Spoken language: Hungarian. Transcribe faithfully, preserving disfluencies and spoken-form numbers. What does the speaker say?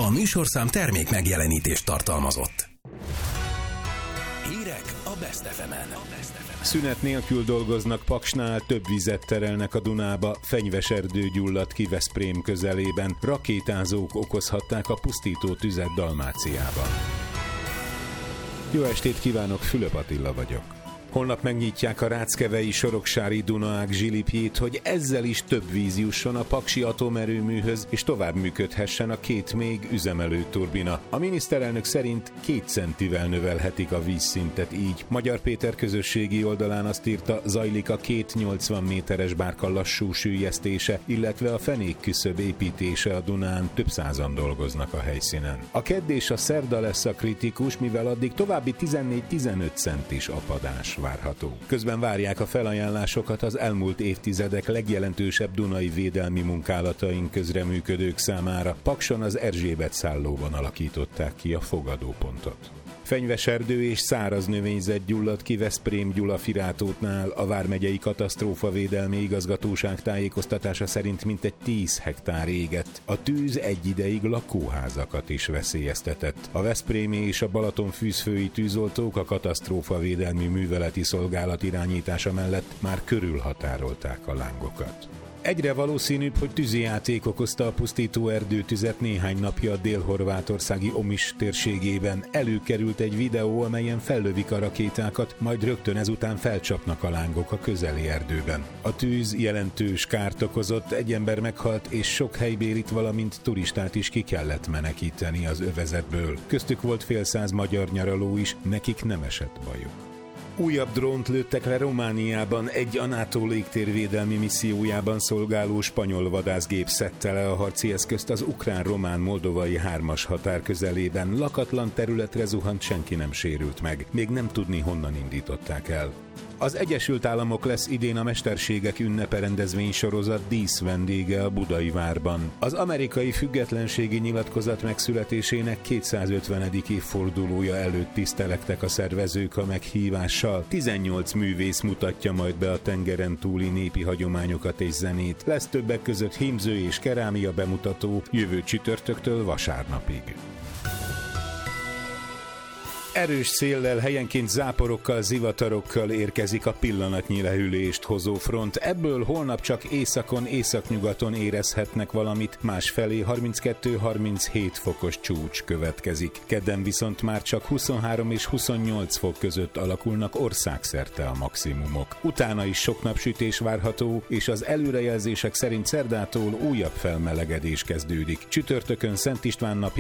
A műsorszám termék megjelenítést tartalmazott. Hírek a Best ef emen. Szünet nélkül dolgoznak Paksnál, több vizet terelnek a Dunába, fenyves erdő gyulladt ki Veszprém közelében, rakétázók okozhatták a pusztító tüzet Dalmáciában. Jó estét kívánok, Fülöp Attila vagyok. Holnap megnyitják a ráckevei soroksári Dunaág zsilipjét, hogy ezzel is több víz jusson a paksi atomerőműhöz, és tovább működhessen a két még üzemelő turbina. A miniszterelnök szerint két centivel növelhetik a vízszintet így. Magyar Péter közösségi oldalán azt írta, zajlik a két nyolcvan méteres bárka lassú süllyesztése, illetve a fenékküszöb építése a Dunán, több százan dolgoznak a helyszínen. A kedd és a szerda lesz a kritikus, mivel addig további tizennégy-tizenöt centis apadás várható. Közben várják a felajánlásokat az elmúlt évtizedek legjelentősebb dunai védelmi munkálatain közreműködők számára. Pakson az Erzsébet szállóban alakították ki a fogadópontot. Fenyves erdő és száraz növényzet gyulladt ki Veszprém Gyulafirátótnál. A vármegyei katasztrófavédelmi igazgatóság tájékoztatása szerint mintegy tíz hektár égett. A tűz egy ideig lakóházakat is veszélyeztetett. A veszprémi és a Balatonfűzfői tűzoltók a katasztrófavédelmi műveleti szolgálat irányítása mellett már körülhatárolták a lángokat. Egyre valószínűbb, hogy tűzijáték okozta a pusztító erdőtüzet néhány napja a dél-horvátországi Omiš térségében. Előkerült egy videó, amelyen fellövik a rakétákat, majd rögtön ezután felcsapnak a lángok a közeli erdőben. A tűz jelentős kárt okozott, egy ember meghalt, és sok helybélit, valamint turistát is ki kellett menekíteni az övezetből. Köztük volt fél száz magyar nyaraló is, nekik nem esett bajuk. Újabb drónt lőttek le Romániában, egy a NATO légtérvédelmi missziójában szolgáló spanyol vadászgép szedte le a harci eszközt az ukrán-román-moldovai hármas határ közelében. Lakatlan területre zuhant, senki nem sérült meg. Még nem tudni, honnan indították el. Az Egyesült Államok lesz idén a Mesterségek ünnepe rendezvénysorozat díszvendége a Budai Várban. Az amerikai függetlenségi nyilatkozat megszületésének kétszázötvenedik évfordulója előtt tisztelektek a szervezők a meghívással. tizennyolc művész mutatja majd be a tengeren túli népi hagyományokat és zenét. Lesz többek között hímző és kerámia bemutató jövő csütörtöktől vasárnapig. Erős széllel, helyenként záporokkal, zivatarokkal érkezik a pillanatnyi lehűlést hozó front. Ebből holnap csak északon, északnyugaton érezhetnek valamit, másfelé harminckettő-harminchét fokos csúcs következik. Kedden viszont már csak huszonhárom és huszonnyolc fok között alakulnak országszerte a maximumok. Utána is sok napsütés várható, és az előrejelzések szerint szerdától újabb felmelegedés kezdődik. Csütörtökön Szent István napja